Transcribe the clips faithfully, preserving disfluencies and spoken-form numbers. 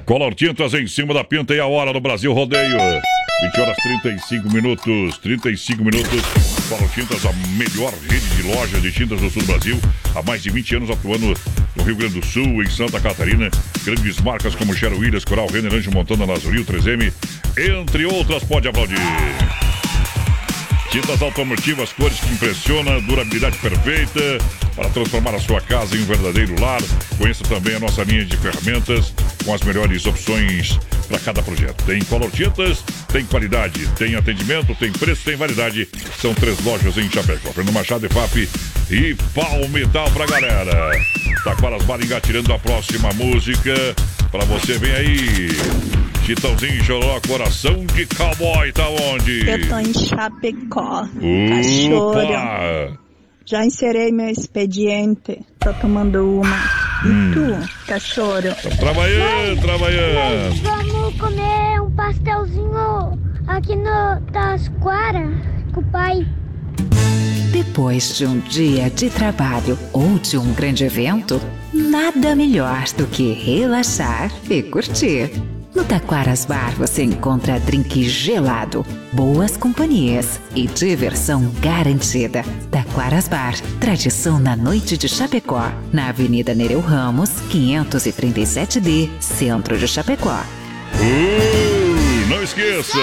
Color Tintas em cima da pinta e a hora no Brasil Rodeio. vinte horas trinta e cinco minutos. trinta e cinco minutos. Color Tintas, a melhor rede de lojas de tintas do sul do Brasil. Há mais de vinte anos atuando no Rio Grande do Sul, em Santa Catarina. Grandes marcas como Sherwin Williams, Coral, Renner, Anjo Montana, Lazuril, três M, entre outras. Pode aplaudir. Tintas automotivas, cores que impressionam, durabilidade perfeita para transformar a sua casa em um verdadeiro lar. Conheça também a nossa linha de ferramentas com as melhores opções para cada projeto. Tem Color Tintas, tem qualidade, tem atendimento, tem preço, tem variedade. São três lojas em Chapecó, Fernando Machado, EFAP e Palmital pra galera. Taquaras Bar engatilhando a próxima música pra você. Vem aí, Chitãozinho Choró, coração de cowboy, tá onde? Eu tô em Chapecó, Opa! Cachorro. Já encerei meu expediente, tô tomando uma. E Hum. tu, cachorro? Tá trabalhando, trabalhando. Vamos comer um pastelzinho aqui no Tasquara com o pai. Depois de um dia de trabalho ou de um grande evento, nada melhor do que relaxar e curtir. No Taquaras Bar você encontra drink gelado, boas companhias e diversão garantida. Taquaras Bar, tradição na noite de Chapecó, na Avenida Nereu Ramos, quinhentos e trinta e sete D, centro de Chapecó. Uh, não esqueça.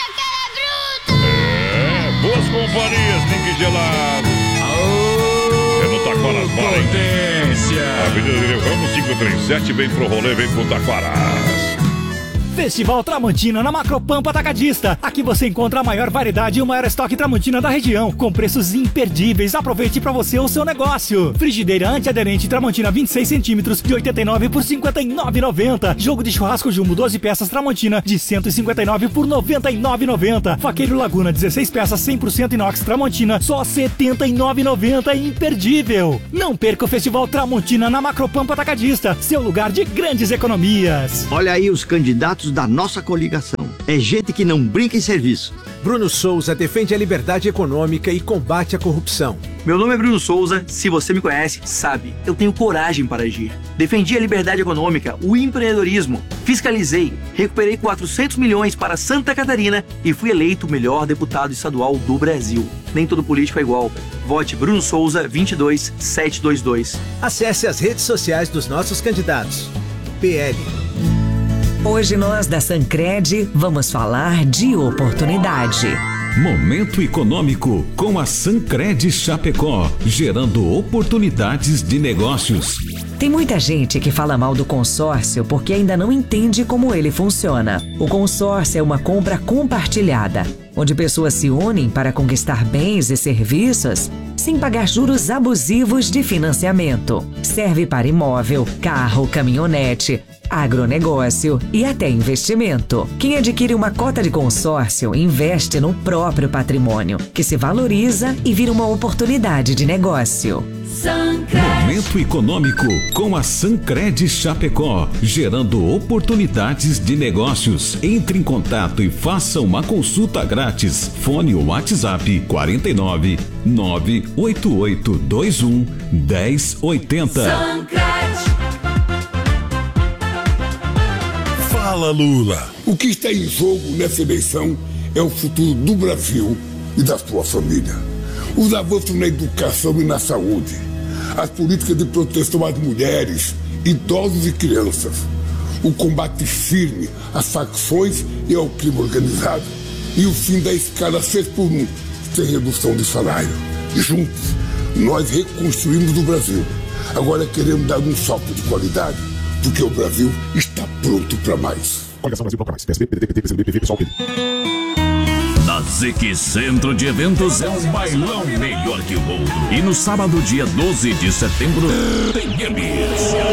É, boas companhias, drink gelado. É no Taquaras Bar, hein? Avenida Nereu Ramos, quinhentos e trinta e sete, vem pro rolê, vem pro Taquaras. Festival Tramontina na Macropampa Atacadista. Aqui você encontra a maior variedade e o maior estoque Tramontina da região, com preços imperdíveis. Aproveite para você ou seu negócio. Frigideira antiaderente Tramontina vinte e seis centímetros de oitenta e nove por cinquenta e nove reais e noventa centavos. Jogo de churrasco Jumbo doze peças Tramontina de cento e cinquenta e nove por noventa e nove reais e noventa centavos. Faqueiro Laguna dezesseis peças cem por cento inox Tramontina só setenta e nove reais e noventa centavos. Imperdível. Não perca o Festival Tramontina na Macropampa Atacadista, seu lugar de grandes economias. Olha aí os candidatos da nossa coligação. É gente que não brinca em serviço. Bruno Souza defende a liberdade econômica e combate a corrupção. Meu nome é Bruno Souza, se você me conhece, sabe, eu tenho coragem para agir. Defendi a liberdade econômica, o empreendedorismo, fiscalizei, recuperei quatrocentos milhões para Santa Catarina e fui eleito o melhor deputado estadual do Brasil. Nem todo político é igual. Vote Bruno Souza vinte e dois sete dois dois. Acesse as redes sociais dos nossos candidatos. P L. Hoje nós da Sancred vamos falar de oportunidade. Momento econômico com a Sancred Chapecó, gerando oportunidades de negócios. Tem muita gente que fala mal do consórcio porque ainda não entende como ele funciona. O consórcio é uma compra compartilhada, onde pessoas se unem para conquistar bens e serviços sem pagar juros abusivos de financiamento. Serve para imóvel, carro, caminhonete, agronegócio e até investimento. Quem adquire uma cota de consórcio investe no próprio patrimônio, que se valoriza e vira uma oportunidade de negócio. Momento econômico com a Sancred Chapecó, gerando oportunidades de negócios. Entre em contato e faça uma consulta grátis. Fone ou WhatsApp quarenta e nove nove oito oito dois um um zero oito zero. Fala, Lula. O que está em jogo nessa eleição é o futuro do Brasil e da sua família. Os avanços na educação e na saúde, as políticas de proteção às mulheres, idosos e crianças, o combate firme às facções e ao crime organizado e o fim da escala seis por um, sem redução de salário. Juntos, nós reconstruímos o Brasil. Agora queremos dar um salto de qualidade, porque o Brasil está pronto para mais. Coligação Brasil Bloco Mais. P S B, P D T, P T, P C do B, P V, Pessoal, P D. Na Z Q Centro de Eventos é um bailão melhor que o outro. E no sábado, dia doze de setembro, tem M.